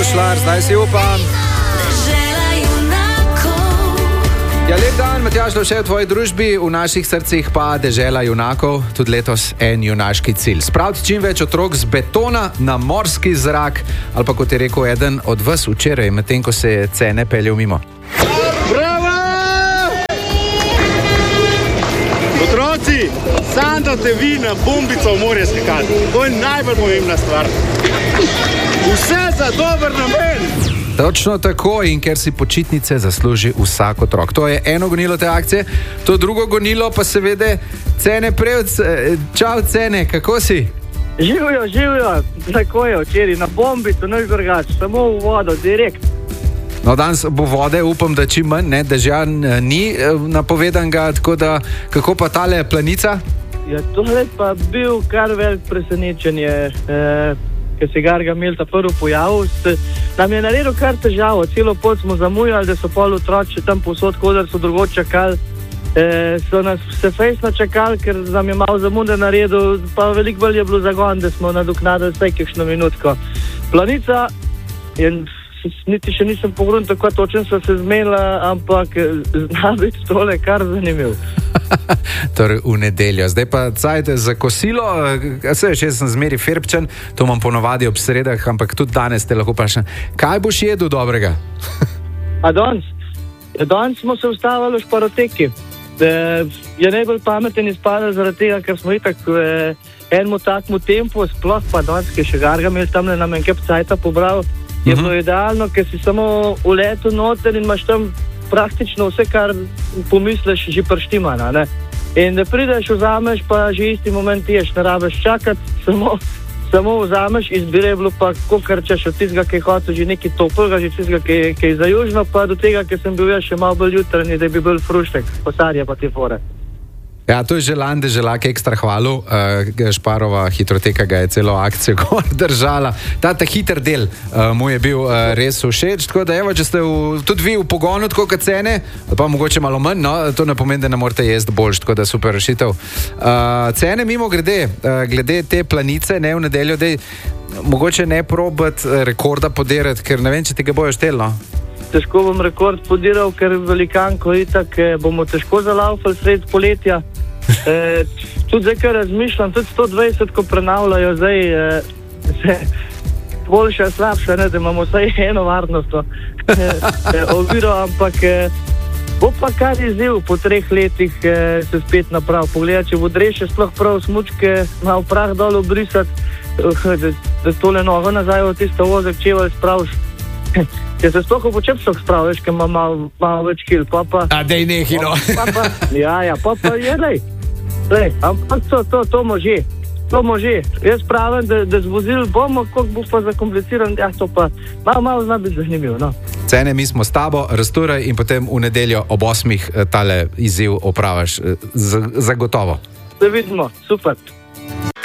Pušlar, zdaj si upam. Ja, lep dan, Matjaž Lovše v tvoji družbi, v naših srcih pa dežela junakov, tudi letos en junaški cilj. Spraviti čim več otrok z betona na morski zrak, ali pa kot je rekel eden od vas včeraj, medtem ko se je Cene peljal mimo. Bravo! Otroci, sandate vi na bombico v morje skakati. To je najbolj pomembna stvar. Vse za dober namen. Točno tako, in ker si počitnice zasluži vsak otrok. To je eno gonilo te akcije, to drugo gonilo pa seveda Cene Prevc. Čau Cene, kako si? Živijo, tako je včeraj, na bombico, nič drugače, samo v vodo, direkt. No, danes bo vode, upam, da čim manj, ne, dežja ni napovedanega, tako da, kako pa tale planica? Ja, tole pa bil kar velik presenečenje, ker se Garga imel ta prvi pojavil, nam je naredil kar težavo, celo pot smo zamujali, da so pol otroči tam povsod, kodar so drugot čakali, so nas vse fejsno čakali, ker nam je malo zamude naredil, pa veliko bolj je bilo zagon, da smo nadoknadili vsaj kakšno minutko. Planica, niti še nisem pogledal, tako točno so se zmenila, ampak zna biti tole kar zanimiv. Torej v nedeljo. Zdaj pa cajte za kosilo. Še sem zmeri ferbčen, to imam ponovadi ob sredah, ampak tudi danes te lahko vprašam, kaj boš jedel dobrega? A danes smo se ustavili v Šparoteki. Je najbolj pameten izpadel zaradi tega, ker smo itak enemu takmu tempu, sploh pa danes, ki še Garga imel tamle nam en kep cajta pobral, je bilo idealno, ker si samo uletel noter in imaš tam praktično vse, kar pomisliš, že prštimana, ne? In da prideš, vzameš, pa že isti moment ješ, ne rabiš čakati, samo vzameš, izbire je bilo pa kokarčeš od tistega, ki je hotel že nekaj toplega, že tistega, ki je za južno, pa do tega, ki sem bil še malo bolj jutranji, da bi bil fruštek, posarja pa te fore. Ja, to je Želan Deželak ekstra hvalil, Šparova hitroteka ga je celo akcijo gor držala. Ta hiter del mu je bil res všeč, tako da evo, če ste tudi vi v pogonu, tako kot Cene, pa mogoče malo manj, no, to ne pomeni, da ne morate jesti boljš, tako da super rešitev. Cene mimo glede te planice, ne v nedeljo, dej, mogoče ne probati rekorda podirati, ker ne vem, če ti ga bojo štel, no? Težko bom rekord podiral, ker velikanko itak bomo težko zalaufali sred poletja. Tudi zdaj, kar razmišljam, tudi 120, ko prenavljajo zdaj, boljša, slabša, ne, da imamo vsaj eno varnostno oviro, ampak bo pa kar izziv po 3 letih se spet naprav. Pogledaj, če bo dreše sploh prav smučke, malo prah dol obrisati, da tole nogo nazaj v tisto vozek čevalj spraviš. Če se sploh v počepšok spraviš, ker ima malo več kil, pa... A dej nehi, no. Ja, pa je, lej, ampak to može. To može. Jaz pravim, da z vozil bomo, koliko bo pa zakompliciran, ja, to pa malo zna biti zanimiv, no. Cene, mi smo s tabo, razturaj in potem v nedeljo ob 8 tale izziv opravaš zagotovo. Se vidimo, super.